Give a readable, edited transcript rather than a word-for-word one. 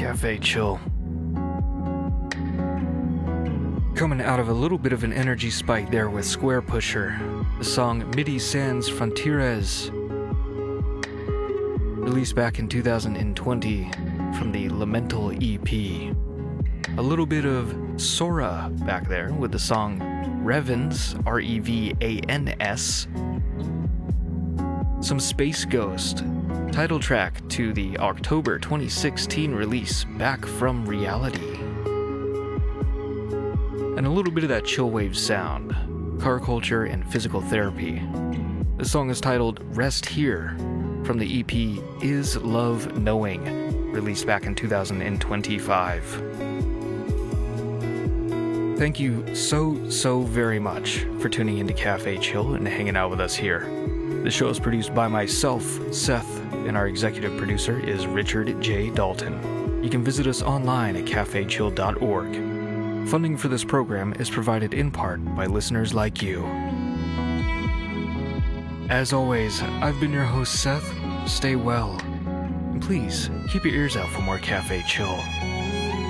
Cafe Chill. Coming out of a little bit of an energy spike there with Square Pusher, the song Midi Sans Frontieres, released back in 2020 from the Lamental EP. A little bit of Sora back there with the song Revans, R-E-V-A-N-S. Some Space Ghost, title track to the October 2016 release Back From Reality. And a little bit of that chillwave sound, car culture and physical therapy. The song is titled Rest Here from the EP Is Love Knowing, released back in 2025. Thank you so very much for tuning into Cafe Chill and hanging out with us here. The show is produced by myself, Seth, and our executive producer is Richard J. Dalton. You can visit us online at cafechill.org. Funding for this program is provided in part by listeners like you. As always, I've been your host, Seth. Stay well. And please, keep your ears out for more Cafe Chill.